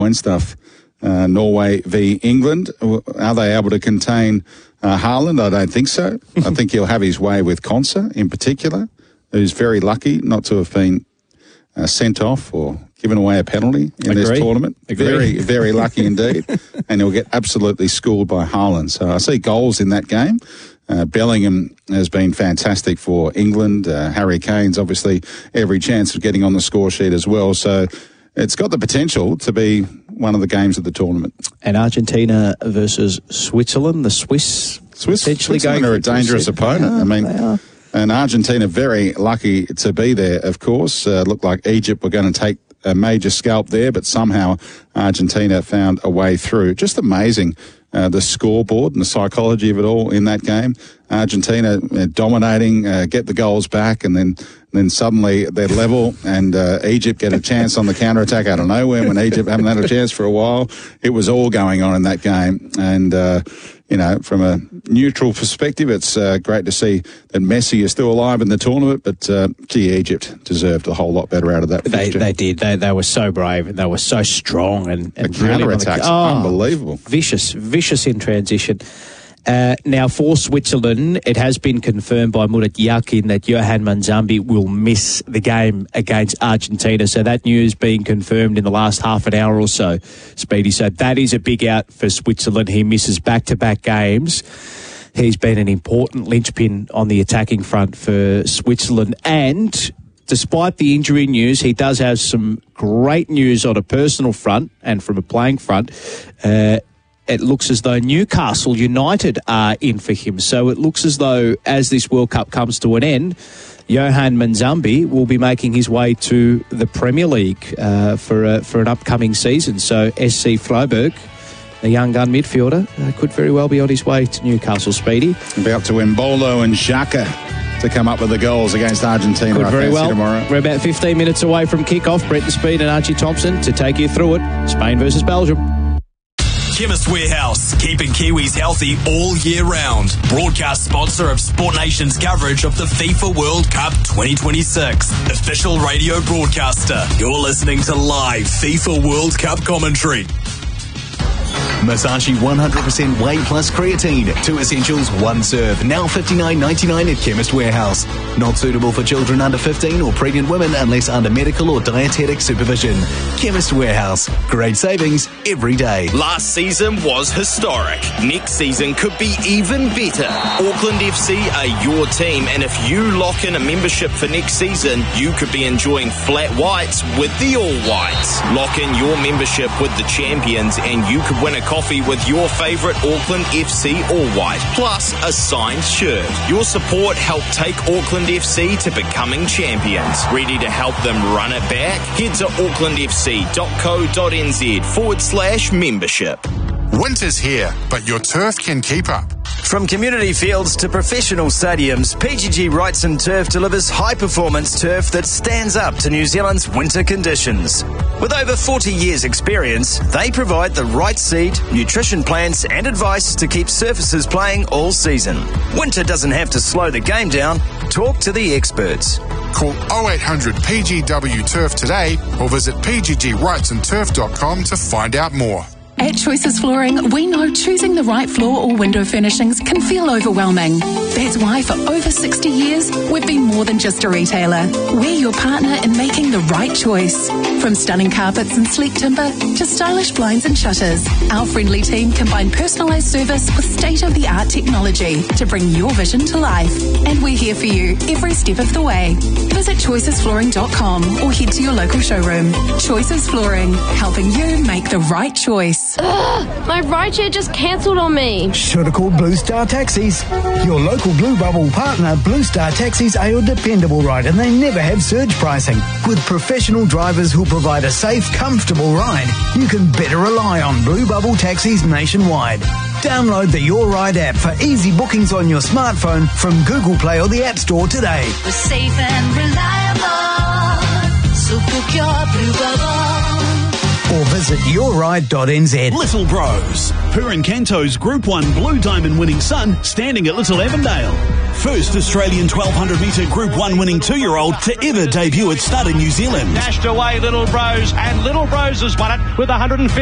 point stuff. Norway v England. Are they able to contain Haaland? I don't think so. I think he'll have his way with Konsa in particular, who's very lucky not to have been sent off or given away a penalty in this tournament. Very, very lucky indeed. And he'll get absolutely schooled by Haaland. So I see goals in that game. Bellingham has been fantastic for England. Harry Kane's obviously every chance of getting on the score sheet as well. So it's got the potential to be one of the games of the tournament. And Argentina versus Switzerland. The Swiss essentially Switzerland are a dangerous opponent. And Argentina very lucky to be there, of course. Looked like Egypt were going to take a major scalp there, but somehow Argentina found a way through. Just amazing, the scoreboard and the psychology of it all in that game. Argentina dominating, get the goals back, and then suddenly they're level, and Egypt get a chance on the counter-attack out of nowhere when Egypt haven't had a chance for a while. It was all going on in that game. And, from a neutral perspective, it's great to see that Messi is still alive in the tournament, but, Egypt deserved a whole lot better out of that fixture. They did. They were so brave, and they were so strong. And the counter-attacks, unbelievable. Vicious in transition. Now, for Switzerland, it has been confirmed by Murat Yakin that Johan Manzambi will miss the game against Argentina. So that news being confirmed in the last half an hour or so, Speedy. So that is a big out for Switzerland. He misses back-to-back games. He's been an important linchpin on the attacking front for Switzerland. And despite the injury news, he does have some great news on a personal front and from a playing front. It looks as though Newcastle United are in for him. So it looks as though as this World Cup comes to an end, Johan Manzambi will be making his way to the Premier League for an upcoming season. So SC Freiburg, the young gun midfielder, could very well be on his way to Newcastle, Speedy. About to Embolo and Xhaka to come up with the goals against Argentina. Could very well. Tomorrow. We're about 15 minutes away from kick-off. Brenton Speed and Archie Thompson to take you through it. Spain versus Belgium. Chemist Warehouse, keeping Kiwis healthy all year round. Broadcast sponsor of Sport Nation's coverage of the FIFA World Cup 2026. Official radio broadcaster. You're listening to live FIFA World Cup commentary. Masashi 100% Whey Plus Creatine. 2 essentials, 1 serve. Now $59.99 at Chemist Warehouse. Not suitable for children under 15 or pregnant women unless under medical or dietetic supervision. Chemist Warehouse. Great savings every day. Last season was historic. Next season could be even better. Auckland FC are your team, and if you lock in a membership for next season, you could be enjoying flat whites with the All Whites. Lock in your membership with the champions, and you could win a coffee with your favourite Auckland FC All White, plus a signed shirt. Your support helped take Auckland FC to becoming champions. Ready to help them run it back? Head to aucklandfc.co.nz/membership. Winter's here, but your turf can keep up. From community fields to professional stadiums, PGG Wrightson Turf delivers high-performance turf that stands up to New Zealand's winter conditions. With over 40 years' experience, they provide the right seed, nutrition plans and advice to keep surfaces playing all season. Winter doesn't have to slow the game down. Talk to the experts. Call 0800 PGW Turf today or visit pggwrightsonturf.com to find out more. At Choices Flooring, we know choosing the right floor or window furnishings can feel overwhelming. That's why for over 60 years, we've been more than just a retailer. We're your partner in making the right choice. From stunning carpets and sleek timber to stylish blinds and shutters, our friendly team combine personalised service with state-of-the-art technology to bring your vision to life. And we're here for you every step of the way. Visit choicesflooring.com or head to your local showroom. Choices Flooring, helping you make the right choice. Ugh, my rideshare just cancelled on me. Should have called Blue Star Taxis. Your local Blue Bubble partner, Blue Star Taxis, are your dependable ride, and they never have surge pricing. With professional drivers who'll provide a safe, comfortable ride, you can better rely on Blue Bubble Taxis nationwide. Download the Your Ride app for easy bookings on your smartphone from Google Play or the App Store today. We're safe and reliable, so book your Blue Bubble. or visit yourride.nz. Little Bros. Purin Canto's Group 1 Blue Diamond winning son standing at Little Avondale. First Australian 1200 metre Group 1 winning 2-year-old to ever debut at stud in New Zealand. Dashed away Little Bros, and Little Bros has won it with 150.